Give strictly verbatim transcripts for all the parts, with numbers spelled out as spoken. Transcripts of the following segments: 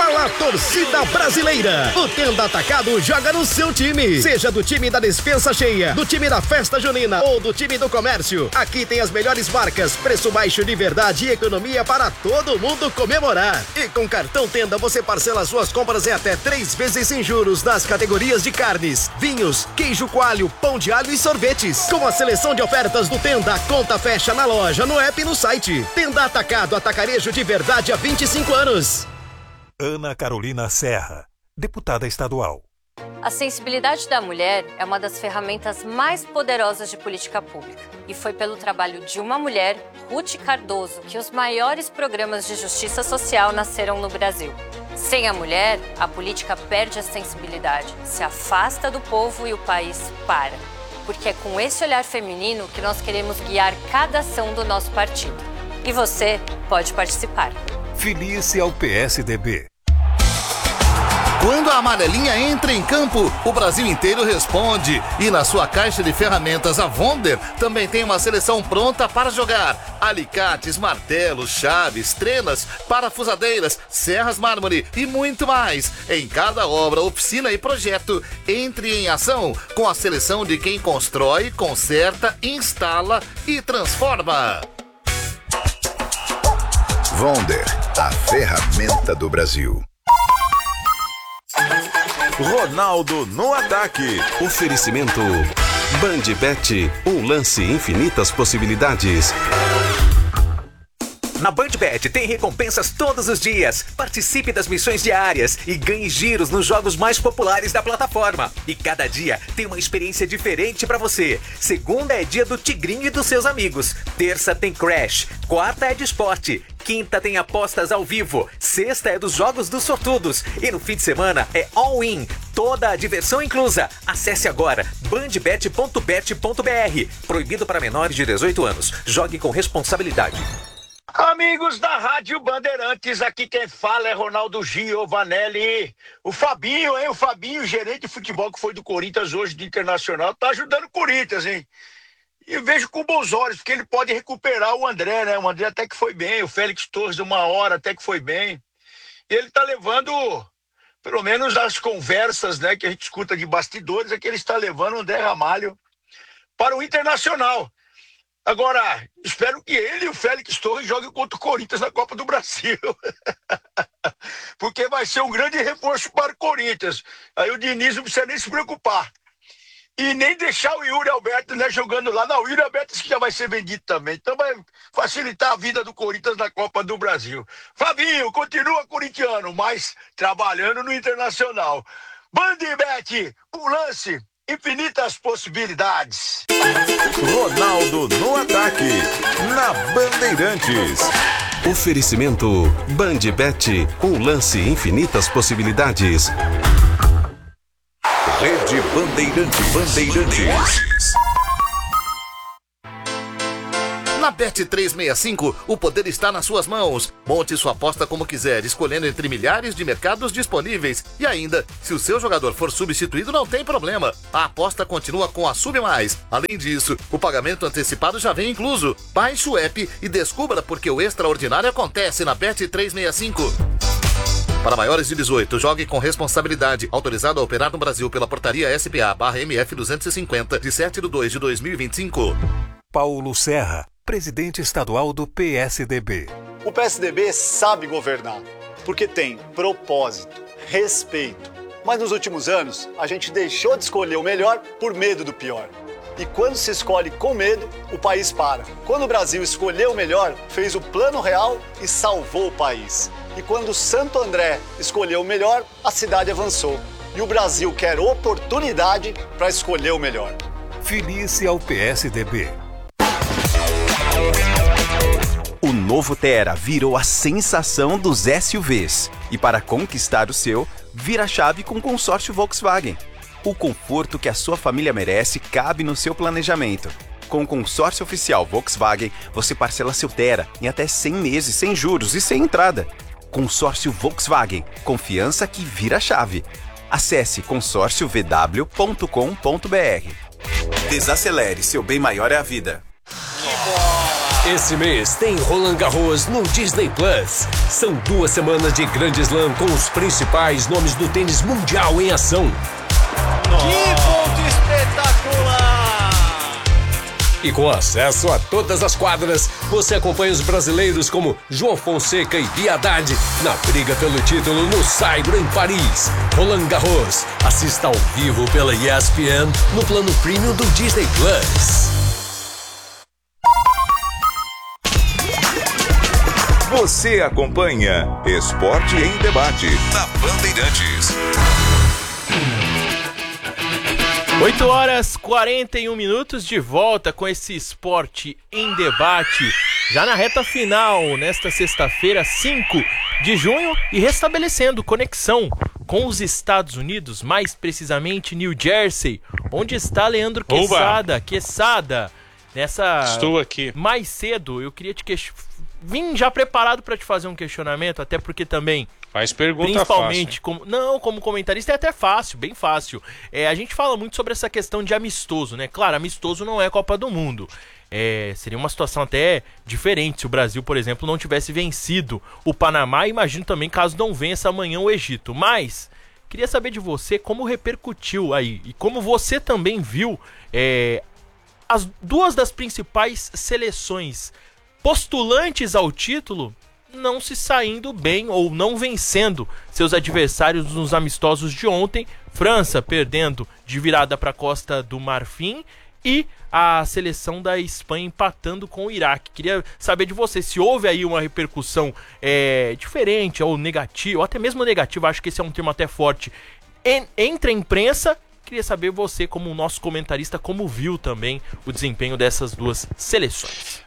Fala, torcida brasileira! O Tenda Atacado joga no seu time. Seja do time da despensa cheia, do time da festa junina ou do time do comércio. Aqui tem as melhores marcas, preço baixo de verdade e economia para todo mundo comemorar. E com cartão Tenda você parcela suas compras em até três vezes sem juros nas categorias de carnes, vinhos, queijo coalho, pão de alho e sorvetes. Com a seleção de ofertas do Tenda, a conta fecha na loja, no app e no site. Tenda Atacado, atacarejo de verdade há vinte e cinco anos. Ana Carolina Serra, deputada estadual. A sensibilidade da mulher é uma das ferramentas mais poderosas de política pública. E foi pelo trabalho de uma mulher, Ruth Cardoso, que os maiores programas de justiça social nasceram no Brasil. Sem a mulher, a política perde a sensibilidade, se afasta do povo e o país para. Porque é com esse olhar feminino que nós queremos guiar cada ação do nosso partido. E você pode participar. Filie-se ao P S D B. Quando a amarelinha entra em campo, o Brasil inteiro responde. E na sua caixa de ferramentas, a Wonder também tem uma seleção pronta para jogar. Alicates, martelos, chaves, trenas, parafusadeiras, serras mármore e muito mais. Em cada obra, oficina e projeto, entre em ação com a seleção de quem constrói, conserta, instala e transforma. Wonder, a ferramenta do Brasil. Ronaldo no ataque. Oferecimento BandBet, um lance infinitas possibilidades. Na BandBet tem recompensas todos os dias. Participe das missões diárias e ganhe giros nos jogos mais populares da plataforma. E cada dia tem uma experiência diferente pra você. Segunda é dia do Tigrinho e dos seus amigos. Terça tem Crash. Quarta é de esporte. Quinta tem apostas ao vivo. Sexta é dos jogos dos sortudos. E no fim de semana é all-in. Toda a diversão inclusa. Acesse agora bandbet ponto bet ponto br. Proibido para menores de dezoito anos. Jogue com responsabilidade. Amigos da Rádio Bandeirantes, aqui quem fala é Ronaldo Giovanelli. O Fabinho, hein? O Fabinho, gerente de futebol que foi do Corinthians hoje, do Internacional, tá ajudando o Corinthians, hein? E vejo com bons olhos, porque ele pode recuperar o André, né? O André até que foi bem, o Félix Torres, uma hora até que foi bem. E ele tá levando, pelo menos as conversas, né, que a gente escuta de bastidores, é que ele está levando o André Ramalho para o Internacional. Agora, espero que ele e o Félix Torres joguem contra o Corinthians na Copa do Brasil. Porque vai ser um grande reforço para o Corinthians. Aí o Diniz não precisa nem se preocupar. E nem deixar o Yuri Alberto, né, jogando lá. Não, o Yuri Alberto que já vai ser vendido também. Então vai facilitar a vida do Corinthians na Copa do Brasil. Fabinho, continua corintiano, mas trabalhando no Internacional. BandBet, um lance... infinitas possibilidades. Ronaldo no ataque, na Bandeirantes. Oferecimento BandBet, um lance infinitas possibilidades. Rede Bandeirantes. Bandeirantes. Na Bet trezentos e sessenta e cinco, o poder está nas suas mãos. Monte sua aposta como quiser, escolhendo entre milhares de mercados disponíveis. E ainda, se o seu jogador for substituído, não tem problema. A aposta continua com a Sub Mais. Além disso, o pagamento antecipado já vem incluso. Baixe o app e descubra porque o extraordinário acontece na Bet trezentos e sessenta e cinco. Para maiores de dezoito, jogue com responsabilidade. Autorizado a operar no Brasil pela portaria S P A barra M F duzentos e cinquenta, de sete de dois de dois mil e vinte e cinco. Paulo Serra, presidente estadual do P S D B. O P S D B sabe governar, porque tem propósito, respeito. Mas nos últimos anos, a gente deixou de escolher o melhor por medo do pior. E quando se escolhe com medo, o país para. Quando o Brasil escolheu o melhor, fez o plano real e salvou o país. E quando Santo André escolheu o melhor, a cidade avançou. E o Brasil quer oportunidade para escolher o melhor. Filie-se ao P S D B. O novo Tera virou a sensação dos S U Vs. E para conquistar o seu, vira a chave com o consórcio Volkswagen. O conforto que a sua família merece cabe no seu planejamento. Com o consórcio oficial Volkswagen, você parcela seu Tera em até cem meses sem juros e sem entrada. Consórcio Volkswagen. Confiança que vira a chave. Acesse consórcio v w ponto com ponto b r. Desacelere, seu bem maior é a vida. Que bola! Esse mês tem Roland Garros no Disney Plus. São duas semanas de grande slam com os principais nomes do tênis mundial em ação. Que ponto espetacular! E com acesso a todas as quadras, você acompanha os brasileiros como João Fonseca e Haddad na briga pelo título no Saibro em Paris. Roland Garros. Assista ao vivo pela E S P N no plano premium do Disney Plus. Você acompanha Esporte em Debate na Bandeirantes. oito horas e quarenta e um minutos de volta com esse Esporte em Debate. Já na reta final, nesta sexta-feira, cinco de junho, e restabelecendo conexão com os Estados Unidos, mais precisamente New Jersey, onde está Leandro Quesada. Quesada, nessa... Estou aqui. Mais cedo, eu queria te questionar. Vim já preparado para te fazer um questionamento, até porque também... Faz pergunta principalmente fácil. Como, não, como comentarista é até fácil, bem fácil. É, a gente fala muito sobre essa questão de amistoso, né? Claro, amistoso não é Copa do Mundo. É, seria uma situação até diferente se o Brasil, por exemplo, não tivesse vencido o Panamá. Imagino também caso não vença amanhã o Egito. Mas queria saber de você como repercutiu aí e como você também viu é, as duas das principais seleções postulantes ao título não se saindo bem ou não vencendo seus adversários nos amistosos de ontem. França perdendo de virada para a Costa do Marfim e a seleção da Espanha empatando com o Iraque. Queria saber de você se houve aí uma repercussão é, diferente ou negativa, ou até mesmo negativa, acho que esse é um termo até forte, en- entre a imprensa. Queria saber você, como nosso comentarista, como viu também o desempenho dessas duas seleções.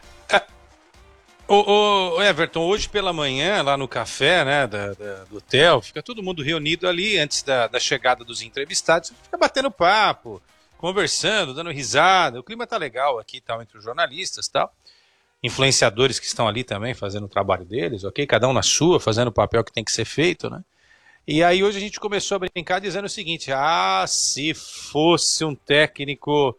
Ô, ô, Everton, hoje pela manhã, lá no café, né, da, da, do hotel, fica todo mundo reunido ali antes da, da chegada dos entrevistados, fica batendo papo, conversando, dando risada. O clima tá legal aqui, tal, entre os jornalistas e tal. Influenciadores que estão ali também fazendo o trabalho deles, ok? Cada um na sua, fazendo o papel que tem que ser feito, né? E aí hoje a gente começou a brincar dizendo o seguinte: ah, se fosse um técnico...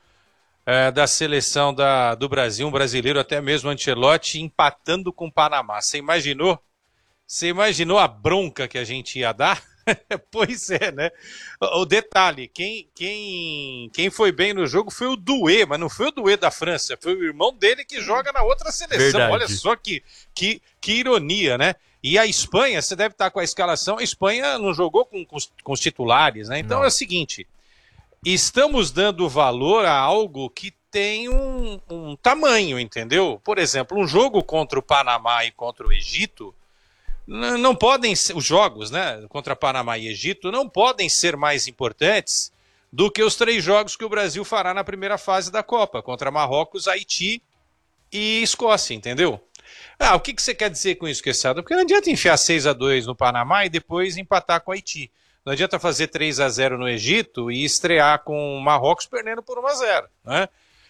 É, da seleção da, do Brasil, um brasileiro, até mesmo Ancelotti, empatando com o Panamá. Você imaginou? Você imaginou a bronca que a gente ia dar? Pois é, né? O, o detalhe, quem, quem, quem foi bem no jogo foi o Doué, mas não foi o Doué da França, foi o irmão dele que joga na outra seleção. Verdade. Olha só que, que, que ironia, né? E a Espanha, você deve estar com a escalação, a Espanha não jogou com, com, os, com os titulares, né? Então não. É o seguinte... Estamos dando valor a algo que tem um, um tamanho, entendeu? Por exemplo, um jogo contra o Panamá e contra o Egito, n- não podem ser, os jogos, né, contra Panamá e Egito, não podem ser mais importantes do que os três jogos que o Brasil fará na primeira fase da Copa, contra Marrocos, Haiti e Escócia, entendeu? Ah, o que, que você quer dizer com isso, Quesada? Porque não adianta enfiar seis a dois no Panamá e depois empatar com o Haiti. Não adianta fazer três a zero no Egito e estrear com o Marrocos perdendo por um a zero. Né?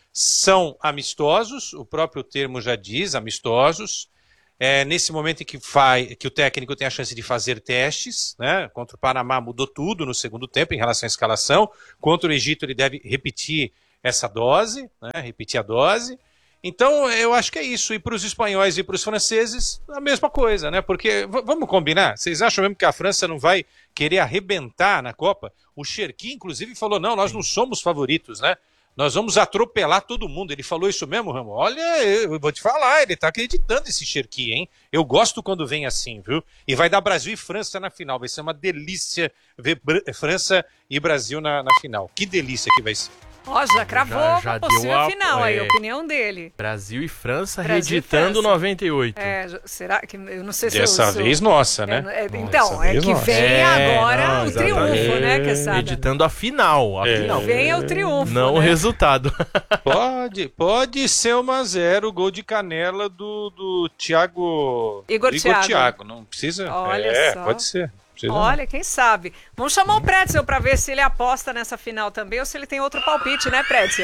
São amistosos, o próprio termo já diz, amistosos. É, nesse momento em que, faz, que o técnico tem a chance de fazer testes, né? Contra o Panamá mudou tudo no segundo tempo em relação à escalação. Contra o Egito ele deve repetir essa dose, né? Repetir a dose. Então, eu acho que é isso. E para os espanhóis e para os franceses, a mesma coisa, né? Porque, v- vamos combinar, vocês acham mesmo que a França não vai querer arrebentar na Copa? O Cherki, inclusive, falou, não, nós não somos favoritos, né? Nós vamos atropelar todo mundo. Ele falou isso mesmo, Ramo? Olha, eu vou te falar, ele tá acreditando esse Cherki, hein? Eu gosto quando vem assim, viu? E vai dar Brasil e França na final. Vai ser uma delícia ver Br- França e Brasil na, na final. Que delícia que vai ser. Ó, já cravou Já- já a possível deu a- final aí, é. a opinião dele. Brasil e França Brasil e reeditando França. noventa e oito. É, já- será que... Eu não sei se... Dessa eu, se eu- vez, nossa, né? É, é, Dessa então, é vez, que nossa. vem É, agora não, o triunfo, exatamente. né, Quesada? Editando a final. A É. final. Vem o triunfo, Não né? o resultado. Pode, pode ser um a zero, gol de canela do, do Thiago... Igor Igor Thiago. Thiago, não precisa? Olha é, só. pode ser. Precisa Olha, quem sabe. Vamos chamar o Pretzel pra ver se ele aposta nessa final também ou se ele tem outro palpite, né, Pretzel?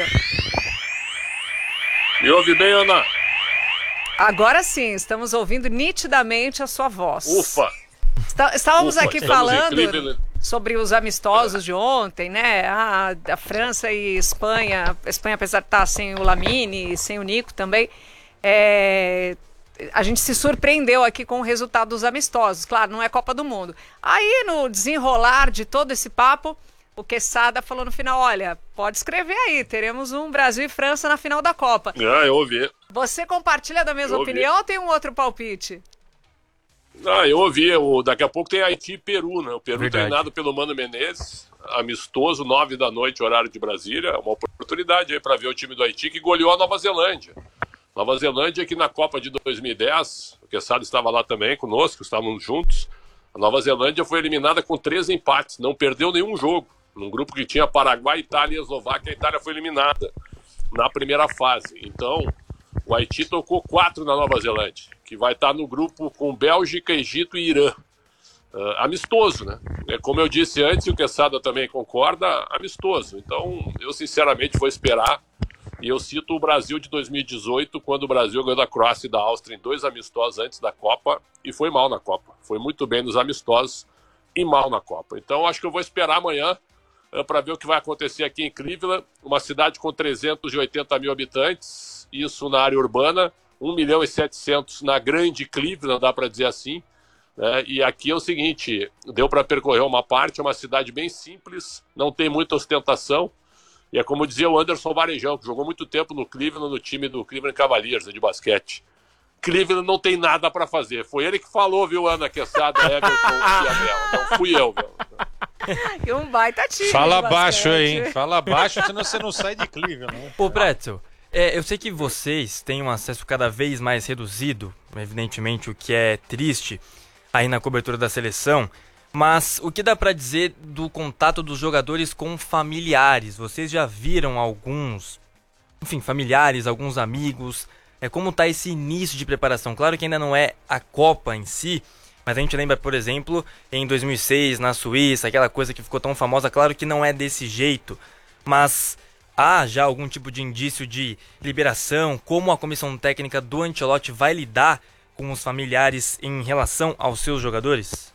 Me ouve bem, Ana? Agora sim, estamos ouvindo nitidamente a sua voz. Ufa! Está- estávamos Ufa, aqui estamos falando incríveis. sobre os amistosos de ontem, né? A, a França e Espanha. A Espanha, apesar de estar sem o Lamine e sem o Nico também. é, a gente se surpreendeu aqui com o resultado dos amistosos. Claro, não é Copa do Mundo. Aí, no desenrolar de todo esse papo, o Quesada falou no final, olha, pode escrever aí, teremos um Brasil e França na final da Copa. Ah, eu ouvi. Você compartilha da mesma Eu opinião ouvi. ou tem um outro palpite? Ah, eu ouvi. O, daqui a pouco tem Haiti e Peru, né? O Peru Verdade. treinado pelo Mano Menezes, amistoso, nove da noite, horário de Brasília. Uma oportunidade aí para ver o time do Haiti que goleou a Nova Zelândia. Nova Zelândia que na Copa de dois mil e dez, o Quesada estava lá também conosco, estávamos juntos. A Nova Zelândia foi eliminada com três empates, não perdeu nenhum jogo. Num grupo que tinha Paraguai, Itália e Eslováquia, a Itália foi eliminada na primeira fase. Então, o Haiti tocou quatro na Nova Zelândia, que vai estar no grupo com Bélgica, Egito e Irã. Uh, amistoso, né? É, como eu disse antes, e o Quesada também concorda, amistoso. Então, eu sinceramente vou esperar. E eu cito o Brasil de dois mil e dezoito, quando o Brasil ganhou da Croácia e da Áustria em dois amistosos antes da Copa, e foi mal na Copa. Foi muito bem nos amistosos e mal na Copa. Então, acho que eu vou esperar amanhã para ver o que vai acontecer aqui em Cleveland, uma cidade com trezentos e oitenta mil habitantes, isso na área urbana, um milhão e setecentos na grande Cleveland, dá para dizer assim, né? E aqui é o seguinte, deu para percorrer uma parte, é uma cidade bem simples, não tem muita ostentação, e é como dizia o Anderson Varejão, que jogou muito tempo no Cleveland, no time do Cleveland Cavaliers, né, de basquete. Cleveland não tem nada para fazer. Foi ele que falou, viu, Ana Quesada, Everton e Abel. Não fui eu, meu. E um baita time. Fala de baixo aí, basquete. hein? Fala baixo, senão você não sai de Cleveland. Né? Ô, Pretzel, é, eu sei que vocês têm um acesso cada vez mais reduzido, evidentemente, o que é triste aí na cobertura da seleção, mas o que dá pra dizer do contato dos jogadores com familiares? Vocês já viram alguns, enfim, familiares, alguns amigos? É, como tá esse início de preparação? Claro que ainda não é a Copa em si, mas a gente lembra, por exemplo, em dois mil e seis, na Suíça, aquela coisa que ficou tão famosa. Claro que não é desse jeito, mas há já algum tipo de indício de liberação? Como a comissão técnica do Ancelotti vai lidar com os familiares em relação aos seus jogadores?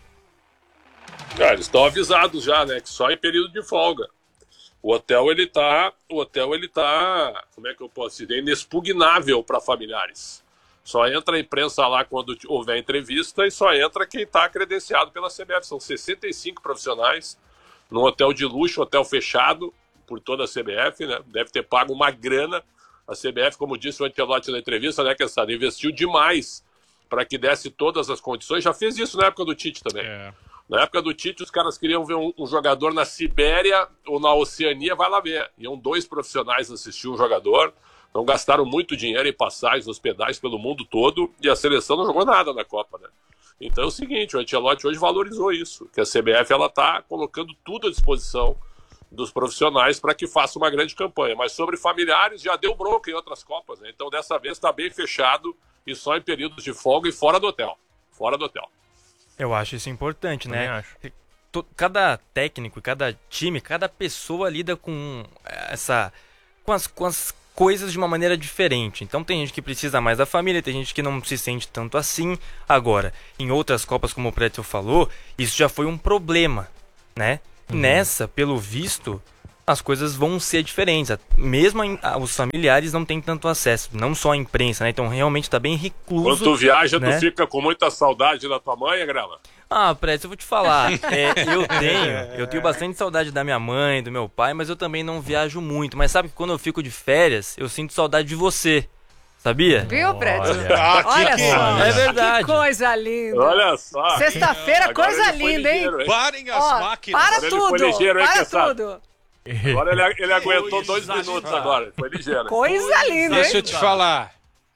Ah, eles estão avisados já, né? Que só em período de folga. O hotel, ele tá, o hotel, ele tá, como é que eu posso dizer, inexpugnável para familiares. Só entra a imprensa lá quando houver entrevista e só entra quem está credenciado pela C B F. São sessenta e cinco profissionais num hotel de luxo, hotel fechado por toda a C B F, né? Deve ter pago uma grana. A C B F, como disse o Ancelotti na entrevista, né, Quesada, investiu demais para que desse todas as condições. Já fez isso na época do Tite também. É. Na época do Tite, os caras queriam ver um, um jogador na Sibéria ou na Oceania, vai lá ver. Iam dois profissionais assistir um jogador. Não gastaram muito dinheiro em passagens, hospedais pelo mundo todo, e a seleção não jogou nada na Copa, né? Então é o seguinte, o Ancelotti hoje valorizou isso, que a C B F ela está colocando tudo à disposição dos profissionais para que faça uma grande campanha. Mas sobre familiares, já deu bronca em outras Copas, né? Então dessa vez está bem fechado e só em períodos de folga e fora do hotel. Fora do hotel. Eu acho isso importante, né? Também acho. To- Cada técnico, cada time, cada pessoa lida com essa... com as... Com as coisas de uma maneira diferente. Então tem gente que precisa mais da família, tem gente que não se sente tanto assim. Agora, em outras Copas, como o Pretzel falou, isso já foi um problema, né? Uhum. Nessa, pelo visto, as coisas vão ser diferentes. Mesmo a, os familiares não têm tanto acesso, não só a imprensa, né? Então realmente está bem recluso. Quando tu viaja, né? Tu fica com muita saudade da tua mãe, Grela? Ah, Pretzel, eu vou te falar, é, eu tenho, eu tenho bastante saudade da minha mãe, do meu pai, mas eu também não viajo muito. Mas sabe que quando eu fico de férias, eu sinto saudade de você, sabia? Viu, Pretzel? Olha, Olha só. é verdade. Que coisa linda. Olha só. Sexta-feira, Agora coisa ele foi linda, ligeiro, hein? Parem as Ó, máquinas. Para Agora ele tudo, foi ligeiro, hein, para Quesada? tudo. Agora ele, ele aguentou dois minutos agora. Foi ligeiro. Coisa linda, hein? Deixa eu te falar.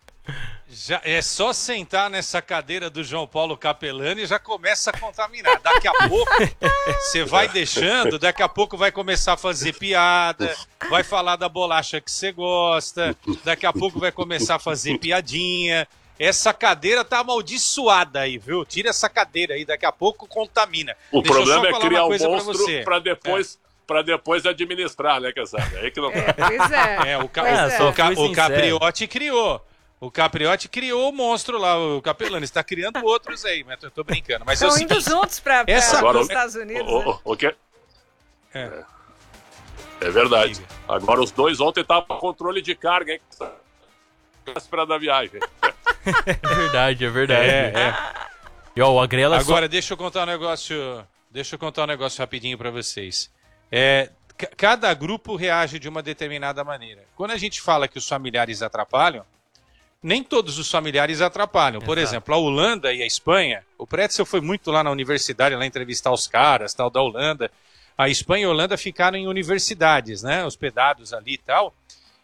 Já, é só sentar nessa cadeira do João Paulo Capelani e já começa a contaminar. Daqui a pouco você vai deixando, daqui a pouco vai começar a fazer piada, vai falar da bolacha que você gosta, daqui a pouco vai começar a fazer piadinha. Essa cadeira tá amaldiçoada aí, viu? Tira essa cadeira aí, daqui a pouco contamina. O Deixa eu só problema é falar criar uma um coisa pra monstro você. para depois, É. pra depois administrar, né, Quesada? É aí que não É, pois é. É, o, Ca... Pois é. o, Ca... fui o sincero. Capriotti criou. O Capriotti criou o monstro lá, o Capelani. Está criando outros aí, mas eu tô brincando. Mas é o Estão indo seguinte, juntos para essa- Agora, os o- Estados Unidos, o, né? o, o que... É. É verdade. Agora os dois ontem estavam com controle de carga, hein? véspera da viagem. É verdade, é verdade. É, é. E ó, o Agrela Agora, só... deixa eu contar um negócio. Deixa eu contar um negócio rapidinho para vocês. É, c- cada grupo reage de uma determinada maneira. Quando a gente fala que os familiares atrapalham, nem todos os familiares atrapalham. Por Exato. exemplo, a Holanda e a Espanha, o Pretzel foi muito lá na universidade, lá entrevistar os caras, tal, da Holanda. A Espanha e a Holanda ficaram em universidades, né, hospedados ali e tal.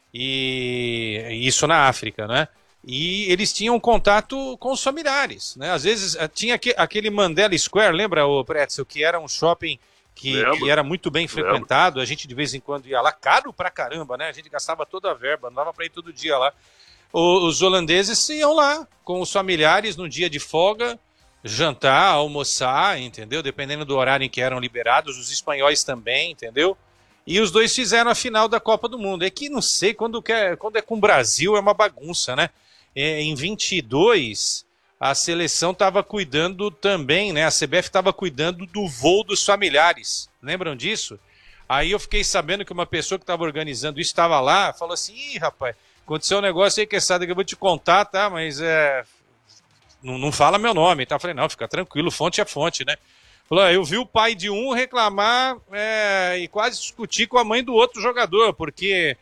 E isso na África, né? E eles tinham contato com os familiares, né? Às vezes tinha aquele Mandela Square, lembra, o Pretzel, que era um shopping que, que era muito bem frequentado. Lembra. A gente de vez em quando ia lá, caro pra caramba, né? A gente gastava toda a verba, não dava pra ir todo dia lá. O, os holandeses iam lá com os familiares no dia de folga, jantar, almoçar, entendeu? Dependendo do horário em que eram liberados, os espanhóis também, entendeu? E os dois fizeram a final da Copa do Mundo. É que não sei, quando, quer, quando é com o Brasil é uma bagunça, né? É, em vinte e dois, a seleção estava cuidando também, né? A C B F estava cuidando do voo dos familiares. Lembram disso? Aí eu fiquei sabendo que uma pessoa que estava organizando isso estava lá, falou assim, ih, rapaz, aconteceu um negócio aí, que sabe que eu vou te contar, tá? Mas é... não, não fala meu nome, tá? Eu falei, não, fica tranquilo, fonte é fonte, né? Falou, eu vi o pai de um reclamar é, e quase discutir com a mãe do outro jogador, porque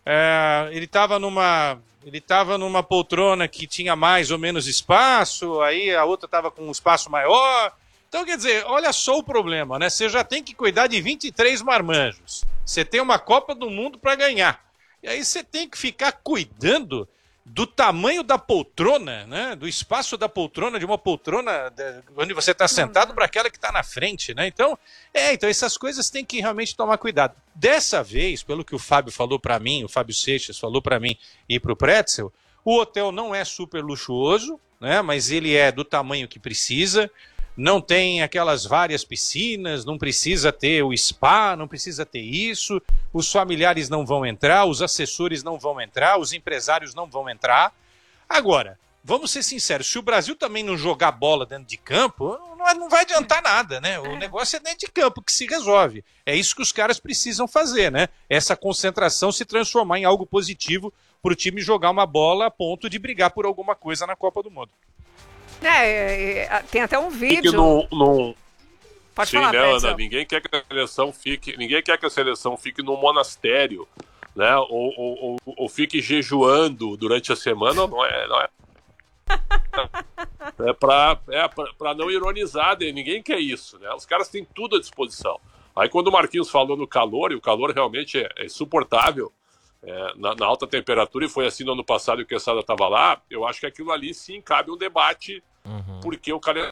é, ele estava numa, ele estava numa poltrona que tinha mais ou menos espaço, aí a outra estava com um espaço maior. Então, quer dizer, olha só o problema, né? Você já tem que cuidar de vinte e três marmanjos. Você tem uma Copa do Mundo para ganhar. E aí você tem que ficar cuidando do tamanho da poltrona, né? Do espaço da poltrona, de uma poltrona de, onde você está sentado para aquela que está na frente, né? Então, é, então essas coisas tem que realmente tomar cuidado. Dessa vez, pelo que o Fábio falou para mim, o Fábio Seixas falou para mim e para o Pretzel, o hotel não é super luxuoso, né? Mas ele é do tamanho que precisa. Não tem aquelas várias piscinas, não precisa ter o spa, não precisa ter isso, os familiares não vão entrar, os assessores não vão entrar, os empresários não vão entrar. Agora, vamos ser sinceros, se o Brasil também não jogar bola dentro de campo, não, não vai adiantar nada, né? O negócio é dentro de campo que se resolve. É isso que os caras precisam fazer, né? Essa concentração se transformar em algo positivo para o time jogar uma bola a ponto de brigar por alguma coisa na Copa do Mundo. É, é, tem até um vídeo. Fique num, num... Pode Sim, falar, né, Pretzel. Ana? Ninguém quer que a seleção fique, ninguém quer que a seleção fique num monastério, né? Ou, ou, ou, ou fique jejuando durante a semana, não é, não é. É para é para não ironizar, né? Ninguém quer isso, né? Os caras têm tudo à disposição. Aí quando o Marquinhos falou no calor, e o calor realmente é, é insuportável, é, na, na alta temperatura, e foi assim no ano passado que o Quesada estava lá, eu acho que aquilo ali sim cabe um debate, uhum. Porque o cara...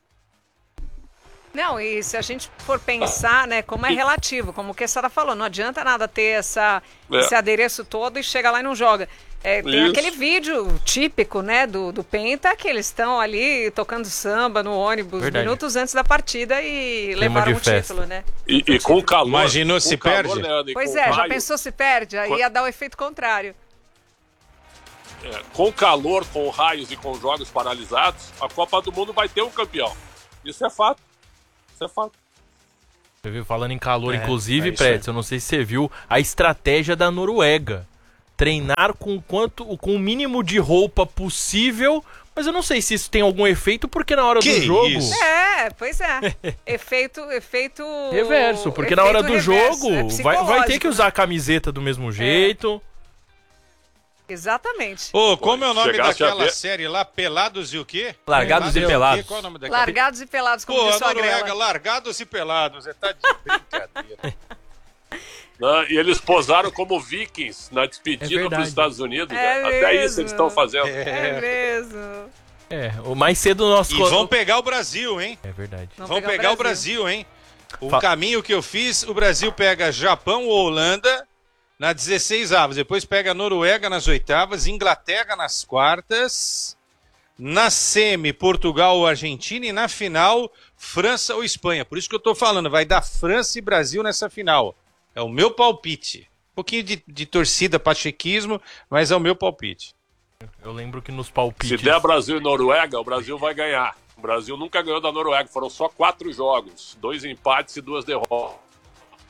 Não, e se a gente for pensar, né, como é relativo, como o Quesada falou, não adianta nada ter essa, é. esse adereço todo e chega lá e não joga. É, tem Isso. aquele vídeo típico, né, do, do Penta, que eles estão ali tocando samba no ônibus Verdade. minutos antes da partida e Tema levaram o um título, né? E, e com o calor... Imaginou se calor, perde? Né, pois é, raio, já pensou se perde? Aí com... ia dar o efeito contrário. É, com calor, com raios e com jogos paralisados, a Copa do Mundo vai ter um campeão. Isso é fato. Isso é fato. Você viu, falando em calor, é, inclusive, é Pretzel, eu não sei se você viu a estratégia da Noruega. Treinar com, quanto, com o mínimo de roupa possível, mas eu não sei se isso tem algum efeito, porque na hora que do jogo... Isso? É, pois é. efeito, efeito... Reverso, porque efeito na hora do reverso, jogo é vai, vai ter que usar a camiseta do mesmo jeito. É. Exatamente. Ô, como é o nome Chegasse daquela série lá, Pelados e o quê? Largados Pelados e Pelados. Qual é o nome daquela? Largados e Pelados, como Pô, disse a o Noruega, Agrela. Largados e Pelados, você tá de brincadeira. Não, e eles posaram como vikings na despedida É para os Estados Unidos. É né? Até mesmo. isso eles estão fazendo. É, é mesmo. É, o mais cedo nós... E vão pegar o Brasil, hein? É verdade. Vão Vão pegar pegar, o o Brasil, hein? O Fa- caminho que eu fiz, o Brasil pega Japão ou Holanda na dezesseis avos, depois pega a Noruega nas oitavas, Inglaterra nas quartas, na semi, Portugal ou Argentina, e na final, França ou Espanha. Por isso que eu tô falando, vai dar França e Brasil nessa final. É o meu palpite. Um pouquinho de, de torcida, pachequismo, mas é o meu palpite. Eu lembro que nos palpites... Se der Brasil e Noruega, o Brasil vai ganhar. O Brasil nunca ganhou da Noruega, foram só quatro jogos, dois empates e duas derrotas.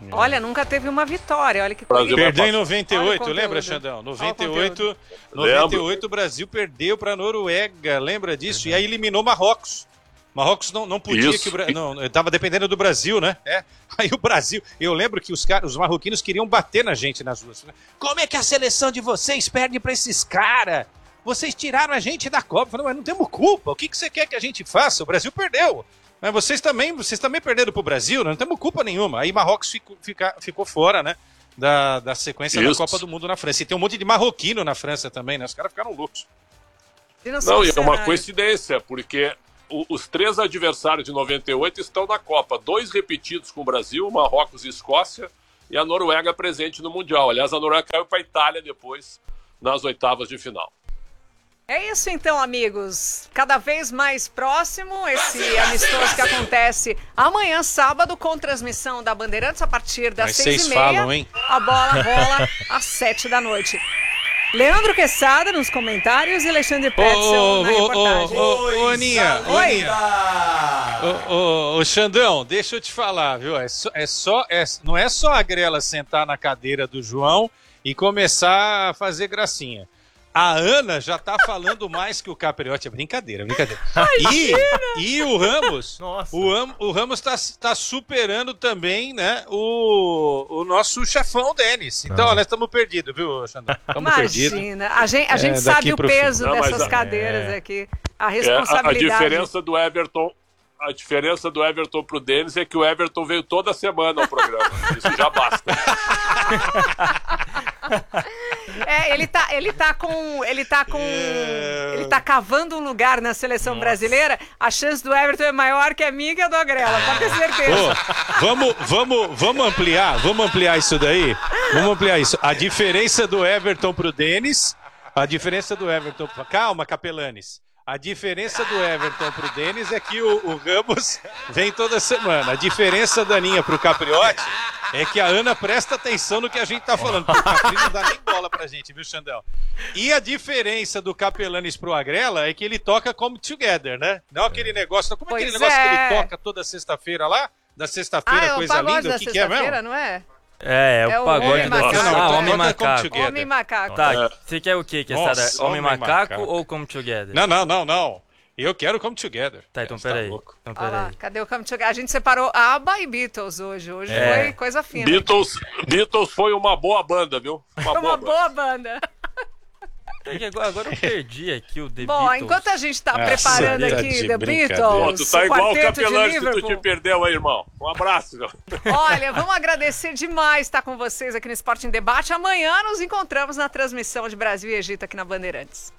Olha, nunca teve uma vitória. Olha que coisa. Perdeu em noventa e oito, lembra, Xandão? noventa e oito, noventa e oito o Brasil perdeu para a Noruega, lembra disso? E aí eliminou Marrocos. Marrocos não, não podia, Isso. que o Bra... não, estava dependendo do Brasil, né? É. Aí o Brasil, eu lembro que os, caras, os marroquinos queriam bater na gente nas ruas. Como é que a seleção de vocês perde para esses caras? Vocês tiraram a gente da Copa. Eu falei, mas não temos culpa, o que, que você quer que a gente faça? O Brasil perdeu. Mas vocês também, vocês também perderam pro Brasil, não temos culpa nenhuma. Aí Marrocos ficou, fica, ficou fora, né? Da, da sequência Isso. da Copa do Mundo na França. E tem um monte de marroquino na França também, né? Os caras ficaram loucos. Não, e é uma coincidência, porque o, os três adversários de noventa e oito estão na Copa. Dois repetidos com o Brasil, Marrocos e Escócia, e a Noruega presente no Mundial. Aliás, a Noruega caiu para a Itália depois, nas oitavas de final. É isso então, amigos. Cada vez mais próximo esse amistoso que acontece amanhã, sábado, com transmissão da Bandeirantes a partir das Mas seis e vocês meia. falam, hein? A bola rola às sete da noite. Leandro Quesada nos comentários e Alexandre Petzel na reportagem. Ô, ô, ô, Aninha, ô, Oi. Aninha. Ô, ô, ô, Xandão, deixa eu te falar, viu? É só, é só, é, não é só a Grela sentar na cadeira do João e começar a fazer gracinha. A Ana já tá falando mais que o Capriotti. É brincadeira, brincadeira. E, e o Ramos, o, Am, o Ramos tá, tá superando também, né, o, o nosso chefão Denis. Então, ah. nós estamos perdidos, viu, Xandão? Estamos perdidos. Imagina, a gente, a gente é, sabe o peso Não, dessas a, cadeiras é. aqui. A responsabilidade. É, a, a diferença do Everton... A diferença do Everton pro Denis é que o Everton veio toda semana ao programa. Isso já basta. É, ele tá, ele tá com, ele tá com, é... ele tá cavando um lugar na seleção Nossa. brasileira. A chance do Everton é maior que a minha e que a do Agrela, pode ter certeza. Ô, vamos, vamos, vamos ampliar, vamos ampliar isso daí. Vamos ampliar isso. A diferença do Everton pro Denis, a diferença do Everton, calma, Capelanes. A diferença do Everton pro Denis é que o, o Ramos vem toda semana. A diferença da Aninha pro Capriotti é que a Ana presta atenção no que a gente tá falando. Porque o Capri não dá nem bola pra gente, viu, Xandão? E a diferença do Capelanes pro Agrela é que ele toca Come Together, né? Não aquele negócio... Como é aquele negócio é. que ele toca toda sexta-feira lá? Da sexta-feira, ah, é coisa linda? Da o que, que é mesmo? Não é? É, é o, é o pagode do... Ah, Homem Macaco. Homem Macaco. Tá, você quer o quê, Quesada? Homem Macaco ou Come Together? Não, não, não, não. Eu quero Come Together. Tá, então peraí. Então, pera ah lá, cadê o Come Together? A gente separou ABBA e Beatles hoje. Hoje é. foi coisa fina. Beatles, Beatles foi uma boa banda, viu? Uma foi uma boa banda. Agora, agora eu perdi aqui o The Bom, Beatles. enquanto a gente tá Nossa, preparando aqui The Beatles, Pô, tu tá igual o Capelano se tu te perdeu aí, irmão. Um abraço, meu. Olha, vamos agradecer demais estar com vocês aqui no Esporte em Debate. Amanhã nos encontramos na transmissão de Brasil e Egito aqui na Bandeirantes.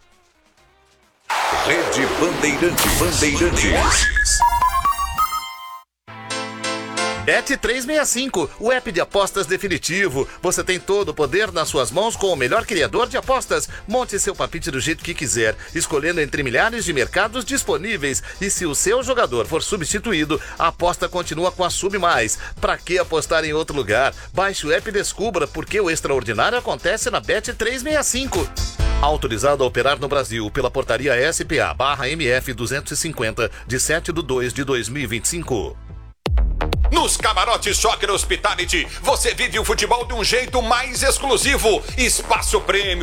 Rede Bandeirantes. Bandeirantes. Bet trezentos e sessenta e cinco, o app de apostas definitivo. Você tem todo o poder nas suas mãos com o melhor criador de apostas. Monte seu palpite do jeito que quiser, escolhendo entre milhares de mercados disponíveis. E se o seu jogador for substituído, a aposta continua com a Sub Mais. Pra que apostar em outro lugar? Baixe o app e descubra porque o extraordinário acontece na Bet trezentos e sessenta e cinco. Autorizado a operar no Brasil pela portaria S P A barra M F duzentos e cinquenta, de sete de dois de dois mil e vinte e cinco. Nos camarotes Soccer Hospitality, você vive o futebol de um jeito mais exclusivo. Espaço Prêmio,